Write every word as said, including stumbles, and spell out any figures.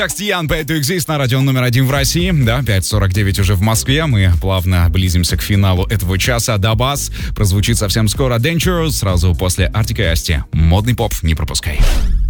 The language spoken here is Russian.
Стиян, Pay to Exist на радио номер один в России. Да, пять сорок девять уже в Москве. Мы плавно близимся к финалу этого часа. Дабас прозвучит совсем скоро. Dangerous сразу после Arctic и Asti. Модный поп, не пропускай.